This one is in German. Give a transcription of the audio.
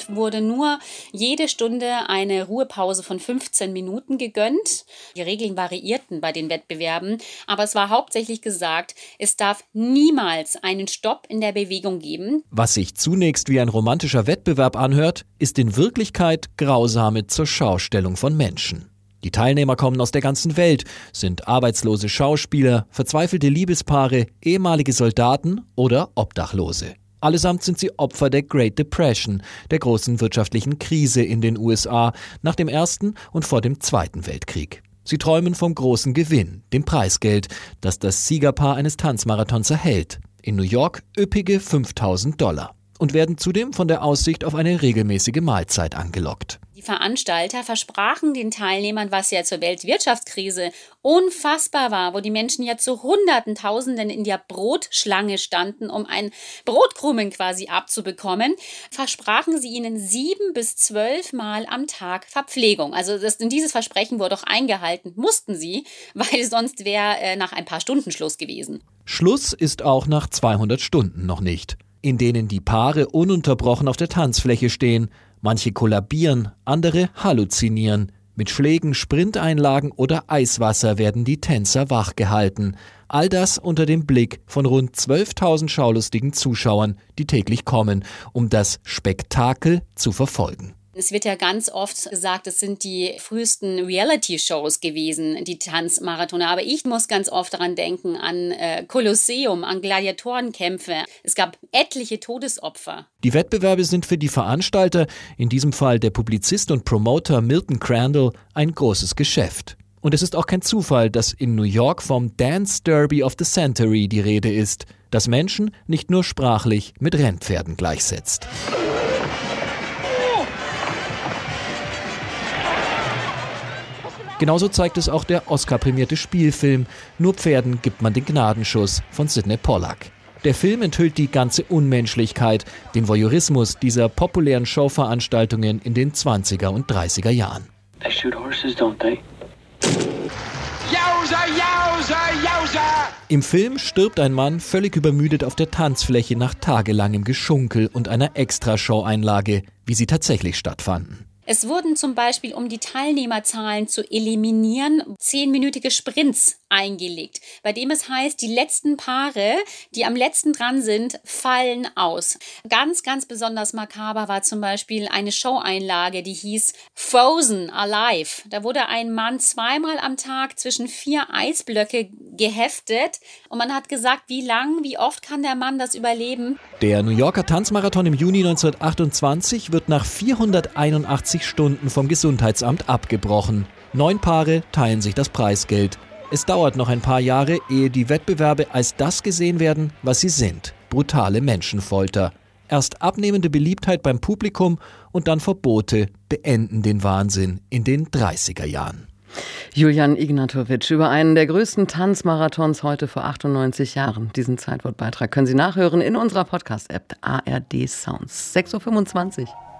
wurde nur jede Stunde eine Ruhepause von 15 Minuten gegönnt. Die Regeln variierten bei den Wettbewerben, aber es war hauptsächlich gesagt, es darf niemals einen Stopp in der Bewegung geben. Was sich zunächst wie ein romantischer Wettbewerb anhört, ist in Wirklichkeit grausame Zurschaustellung von Menschen. Die Teilnehmer kommen aus der ganzen Welt, sind arbeitslose Schauspieler, verzweifelte Liebespaare, ehemalige Soldaten oder Obdachlose. Allesamt sind sie Opfer der Great Depression, der großen wirtschaftlichen Krise in den USA nach dem Ersten und vor dem Zweiten Weltkrieg. Sie träumen vom großen Gewinn, dem Preisgeld, das das Siegerpaar eines Tanzmarathons erhält. In New York üppige $5.000 und werden zudem von der Aussicht auf eine regelmäßige Mahlzeit angelockt. Die Veranstalter versprachen den Teilnehmern, was ja zur Weltwirtschaftskrise unfassbar war, wo die Menschen ja zu Hunderten, Tausenden in der Brotschlange standen, um einen Brotkrumen quasi abzubekommen, versprachen sie ihnen 7 bis 12 Mal am Tag Verpflegung. Also dieses Versprechen wurde auch eingehalten, mussten sie, weil sonst wäre nach ein paar Stunden Schluss gewesen. Schluss ist auch nach 200 Stunden noch nicht, in denen die Paare ununterbrochen auf der Tanzfläche stehen. Manche kollabieren, andere halluzinieren. Mit Schlägen, Sprinteinlagen oder Eiswasser werden die Tänzer wachgehalten. All das unter dem Blick von rund 12.000 schaulustigen Zuschauern, die täglich kommen, um das Spektakel zu verfolgen. Es wird ja ganz oft gesagt, es sind die frühesten Reality-Shows gewesen, die Tanzmarathone. Aber ich muss ganz oft daran denken, an Kolosseum, an Gladiatorenkämpfe. Es gab etliche Todesopfer. Die Wettbewerbe sind für die Veranstalter, in diesem Fall der Publizist und Promoter Milton Crandall, ein großes Geschäft. Und es ist auch kein Zufall, dass in New York vom Dance Derby of the Century die Rede ist, das Menschen nicht nur sprachlich mit Rennpferden gleichsetzt. Genauso zeigt es auch der Oscar-prämierte Spielfilm Nur Pferden gibt man den Gnadenschuss von Sidney Pollack. Der Film enthüllt die ganze Unmenschlichkeit, den Voyeurismus dieser populären Showveranstaltungen in den 20er und 30er Jahren. They shoot horses, don't they? Jausa, jausa, jausa! Im Film stirbt ein Mann völlig übermüdet auf der Tanzfläche nach tagelangem Geschunkel und einer Extrashow-Einlage, wie sie tatsächlich stattfanden. Es wurden zum Beispiel, um die Teilnehmerzahlen zu eliminieren, 10-minütige Sprints eingelegt, bei dem es heißt, die letzten Paare, die am letzten dran sind, fallen aus. Ganz, ganz besonders makaber war zum Beispiel eine Showeinlage, die hieß Frozen Alive. Da wurde ein Mann 2-mal am Tag zwischen 4 Eisblöcke geheftet und man hat gesagt, wie oft kann der Mann das überleben? Der New Yorker Tanzmarathon im Juni 1928 wird nach 481 Stunden vom Gesundheitsamt abgebrochen. 9 Paare teilen sich das Preisgeld. Es dauert noch ein paar Jahre, ehe die Wettbewerbe als das gesehen werden, was sie sind: brutale Menschenfolter. Erst abnehmende Beliebtheit beim Publikum und dann Verbote beenden den Wahnsinn in den 30er Jahren. Julian Ignatowicz über einen der größten Tanzmarathons heute vor 98 Jahren. Diesen Zeitwortbeitrag können Sie nachhören in unserer Podcast-App ARD Sounds. 6.25 Uhr.